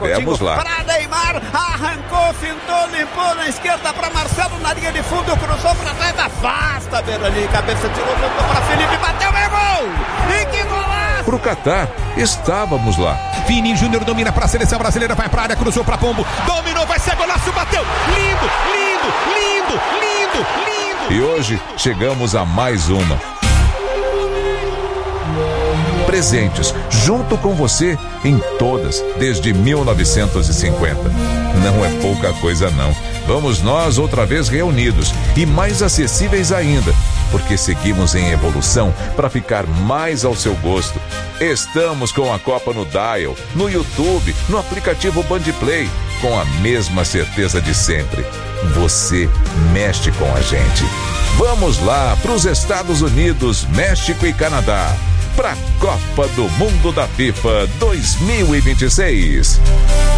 Estivemos lá. Para Neymar, arrancou, fintou, limpou na esquerda para Marcelo, na linha de fundo, cruzou para trás, afasta, Verani, cabeça tirou, voltou para Felipe, bateu, é gol! E que golaço! Pro Catar, estávamos lá. Vini Júnior domina para a seleção brasileira, vai para a área, cruzou para Pombo, dominou, vai ser golaço, bateu, lindo, lindo, lindo, lindo, lindo. E hoje chegamos a mais uma. Presentes, junto com você, em todas, desde 1950. Não é pouca coisa não. Vamos nós outra vez reunidos e mais acessíveis ainda, porque seguimos em evolução para ficar mais ao seu gosto. Estamos com a Copa no Dial, no YouTube, no aplicativo Bandplay, com a mesma certeza de sempre. Você mexe com a gente. Vamos lá para os Estados Unidos, México e Canadá, para a Copa do Mundo da FIFA 2026.